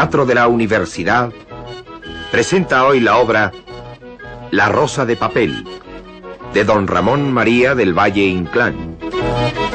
Teatro de la Universidad presenta hoy la obra La Rosa de Papel, de don Ramón María del Valle Inclán.